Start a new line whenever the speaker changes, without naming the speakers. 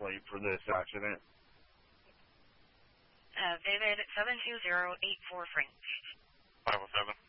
plate for this accident?
David 72084 Frank.
507.